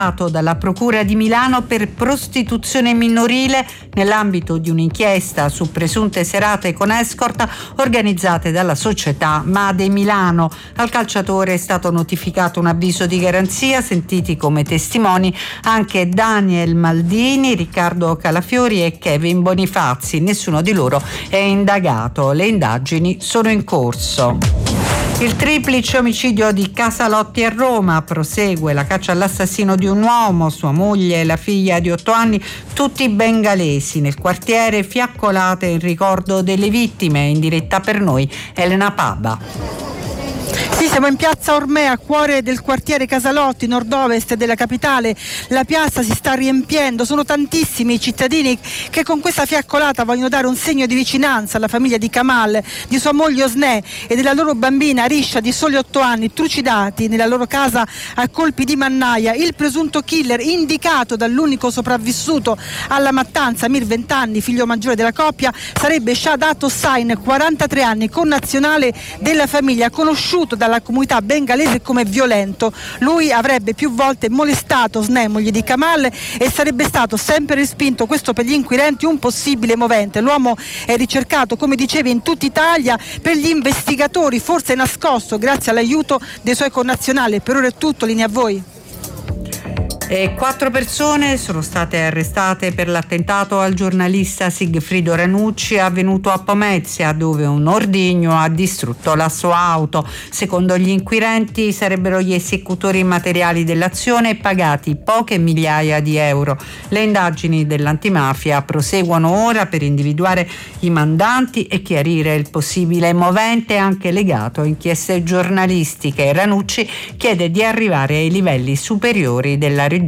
dalla Procura di Milano per prostituzione minorile nell'ambito di un'inchiesta su presunte serate con escort organizzate dalla società Made Milano. Al calciatore è stato notificato un avviso di garanzia, sentiti come testimoni anche Daniel Maldini, Riccardo Calafiori e Kevin Bonifazzi. Nessuno di loro è indagato. Le indagini sono in corso. Il triplice omicidio di Casalotti a Roma. Prosegue la caccia all'assassino di un uomo, sua moglie e la figlia di 8 anni, tutti bengalesi. Nel quartiere fiaccolate in ricordo delle vittime. In diretta per noi Elena Paba. Sì, siamo in piazza Ormea, cuore del quartiere Casalotti, nord-ovest della capitale. La piazza si sta riempiendo, sono tantissimi i cittadini che con questa fiaccolata vogliono dare un segno di vicinanza alla famiglia di Kamal, di sua moglie Osneh e della loro bambina Arisha di soli 8 anni, trucidati nella loro casa a colpi di mannaia. Il presunto killer, indicato dall'unico sopravvissuto alla mattanza, Amir, 20 anni, figlio maggiore della coppia, sarebbe Shahadat Hossain, 43 anni, connazionale della famiglia, conosciuto dalla comunità bengalese come violento. Lui avrebbe più volte molestato Osneh, moglie di Kamal, e sarebbe stato sempre respinto, questo per gli inquirenti, un possibile movente. L'uomo è ricercato, come dicevi, in tutta Italia. Per gli investigatori forse nascosto grazie all'aiuto dei suoi connazionali. Per ora è tutto, linea a voi. 4 persone sono state arrestate per l'attentato al giornalista Sigfrido Ranucci avvenuto a Pomezia, dove un ordigno ha distrutto la sua auto. Secondo gli inquirenti sarebbero gli esecutori materiali dell'azione, pagati poche migliaia di euro. Le indagini dell'antimafia proseguono ora per individuare i mandanti e chiarire il possibile movente, anche legato a inchieste giornalistiche. Ranucci chiede di arrivare ai livelli superiori della regia.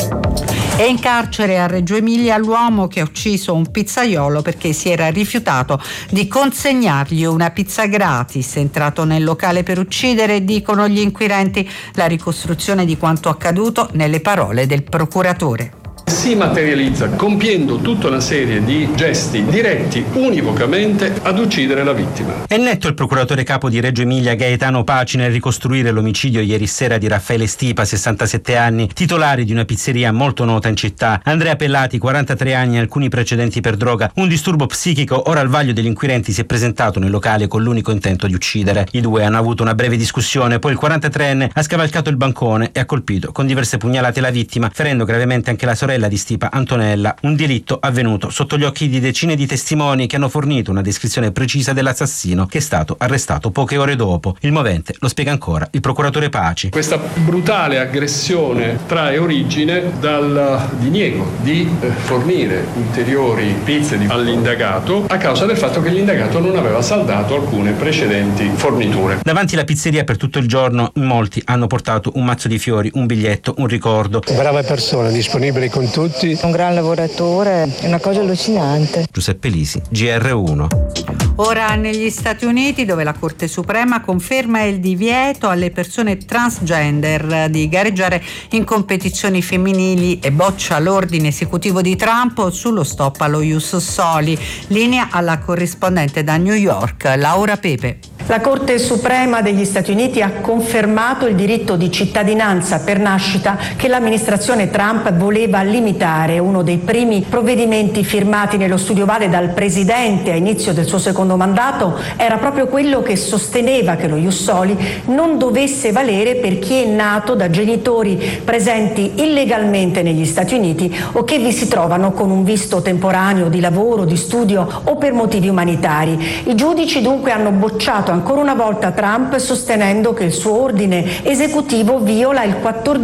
È in carcere a Reggio Emilia l'uomo che ha ucciso un pizzaiolo perché si era rifiutato di consegnargli una pizza gratis. È entrato nel locale per uccidere, dicono gli inquirenti. La ricostruzione di quanto accaduto nelle parole del procuratore. Si materializza compiendo tutta una serie di gesti diretti univocamente ad uccidere la vittima. È netto il procuratore capo di Reggio Emilia Gaetano Paci nel ricostruire l'omicidio ieri sera di Raffaele Stipa, 67 anni, titolare di una pizzeria molto nota in città. Andrea Pellati, 43 anni, alcuni precedenti per droga, un disturbo psichico. Ora al vaglio degli inquirenti si è presentato nel locale con l'unico intento di uccidere. I due hanno avuto una breve discussione, poi il 43enne ha scavalcato il bancone e ha colpito con diverse pugnalate la vittima, ferendo gravemente anche la sorella di Stipa, Antonella. Un delitto avvenuto sotto gli occhi di decine di testimoni che hanno fornito una descrizione precisa dell'assassino, che è stato arrestato poche ore dopo. Il movente lo spiega ancora il procuratore Paci. Questa brutale aggressione trae origine dal diniego di fornire ulteriori pizze all'indagato a causa del fatto che l'indagato non aveva saldato alcune precedenti forniture. Davanti alla pizzeria per tutto il giorno in molti hanno portato un mazzo di fiori, un biglietto, un ricordo. Brava persona, disponibile con tutti. Un gran lavoratore, è una cosa allucinante. Giuseppe Lisi, GR1. Ora negli Stati Uniti, dove la Corte Suprema conferma il divieto alle persone transgender di gareggiare in competizioni femminili e boccia l'ordine esecutivo di Trump sullo stop allo Ius Soli. Linea alla corrispondente da New York, Laura Pepe. La Corte Suprema degli Stati Uniti ha confermato il diritto di cittadinanza per nascita che l'amministrazione Trump voleva limitare. Uno dei primi provvedimenti firmati nello studio Vale dal presidente a inizio del suo secondo mandato era proprio quello che sosteneva che lo Ius Soli non dovesse valere per chi è nato da genitori presenti illegalmente negli Stati Uniti o che vi si trovano con un visto temporaneo di lavoro, di studio o per motivi umanitari. I giudici dunque hanno bocciato ancora una volta Trump, sostenendo che il suo ordine esecutivo viola il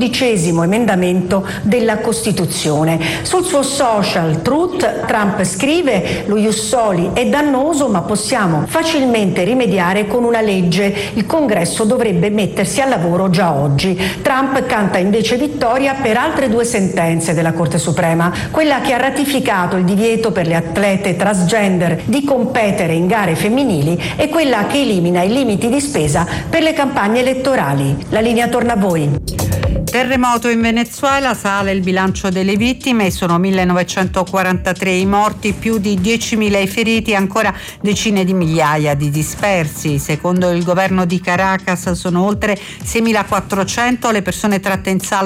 14° emendamento della Costituzione. Sul suo social Truth, Trump scrive: lo Ius Soli è dannoso, ma possiamo facilmente rimediare con una legge. Il Congresso dovrebbe mettersi al lavoro già oggi. Trump canta invece vittoria per altre 2 sentenze della Corte Suprema, quella che ha ratificato il divieto per le atlete transgender di competere in gare femminili e quella che elimina i limiti di spesa per le campagne elettorali. La linea torna a voi. Terremoto in Venezuela, sale il bilancio delle vittime, sono 1943 i morti, più di 10.000 i feriti, ancora decine di migliaia di dispersi. Secondo il governo di Caracas sono oltre 6.400 le persone tratte in salvo